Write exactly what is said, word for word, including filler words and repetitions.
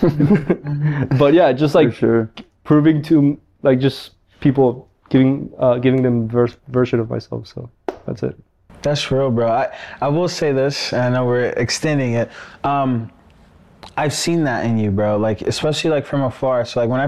But yeah, just For like sure. proving to like just people giving uh, giving them verse version of myself. So that's it. That's real, bro. I, I will say this, and I know we're extending it. Um, I've seen that in you, bro. Like, especially like from afar. So like when I